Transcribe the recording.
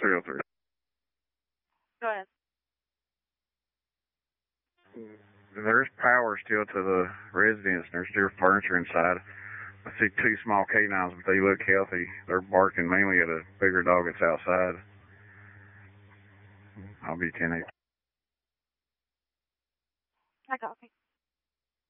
303. Go ahead. There's power still to the residence. There's still furniture inside. I see 2 small canines, but they look healthy. They're barking mainly at a bigger dog that's outside. I'll be 10-8. I copy.